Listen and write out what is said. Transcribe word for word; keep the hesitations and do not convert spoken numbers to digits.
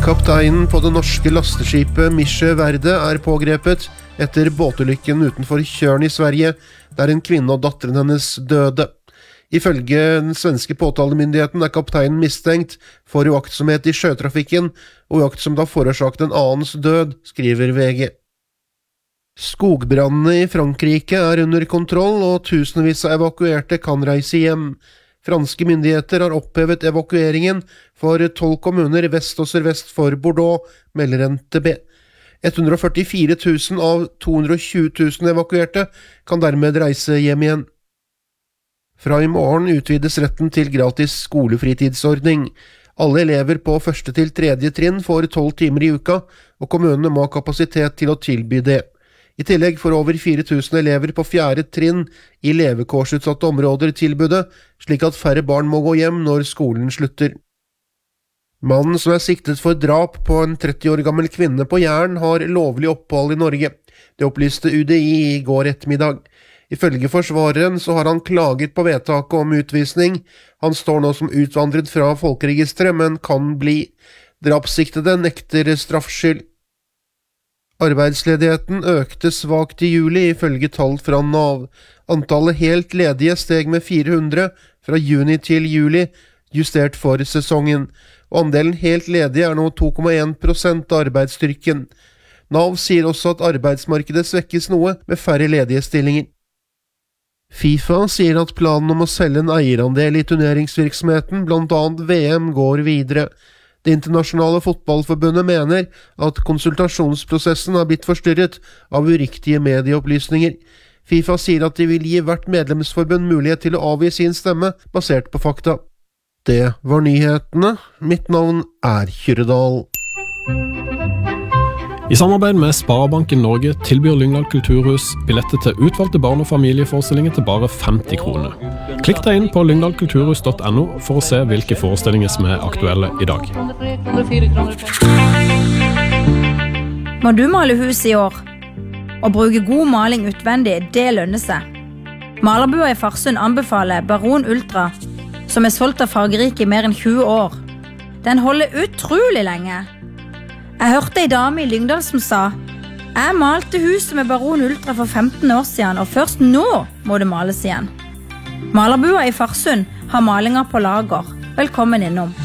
Kapteinen på det norske lasteskipet Mische Verde er pågrepet etter båtulykken utenfor Tjørn i Sverige, der en kvinne og datteren hennes døde. Ifølge den svenske påtalemyndigheten er kapteinen mistenkt for uaktsomhet i sjøtrafikken, og uaktsomt har forårsaket en annens død, skriver V G. Skogbrandene i Frankrike er under kontroll, og tusenvis av evakuerte kan reise hjem. Franske myndigheter har opphevet evakueringen for tolv kommuner vest og sørvest for Bordeaux, melder N T B. hundre og førtifire tusen av to hundre og tjue tusen evakuerte kan dermed reise hjem igjen. Fra i morgen utvides retten til gratis skolefritidsordning. Alle elever på første til tredje trinn får tolv timer i uka, og kommunene må ha kapasitet til å tilby det. I tillegg får over fire tusen elever på fjerde trinn i levekårsutsatte områder tilbudet, slik at færre barn må gå hjem når skolen slutter. Mannen som er siktet for drap på en tretti år gammel kvinne på Jæren har lovlig opphold i Norge. Det opplyste U D I i går ettermiddag. Ifølge forsvareren så har han klaget på vedtaket om utvisning. Han står nå som utvandret fra folkeregisteret, men kan bli. Drapssiktede nekter straffskyld. Arbeidsledigheten økte svakt i juli ifølge tall fra Nav. Antallet helt ledige steg med fire hundre fra juni til juli, justert for sesongen, og andelen helt ledige er nå to komma en prosent av arbeidsstyrken. Nav sier også at arbeidsmarkedet svekkes noe med færre ledige stillinger. FIFA sier at planen om å selge en eierandel i turneringsvirksomheten, blant annet V M, går videre. Det internasjonale fotballforbundet mener at konsultasjonsprosessen har blitt forstyrret av uriktige medieopplysninger. FIFA sier at de vil gi hvert medlemsforbund mulighet til å avgi sin stemme basert på fakta. Det var nyhetene. Mitt navn er Kyrredal. I samarbeid med Sparebanken Norge tilbyr Lyngdal Kulturhus billetter til utvalgte barn- og familieforestillinger til bare femti kroner. Klikk deg inn på lyngdal kulturhus punktum no for å se hvilke forestillinger som er aktuelle i dag. Må du male hus i år? Å bruke god maling utvendig, det lønner seg. Malerbua i Farsund anbefaler Baron Ultra, som er solgt av fargerike i mer enn tjue år. Den holder utrolig lenge. Jeg hørte en dame i Lyngdal som sa: Jeg malte huset med Baron Ultra for femten år siden, og først nå må det males igjen. Malerbua i Farsund har malinger på lager. Velkommen innom.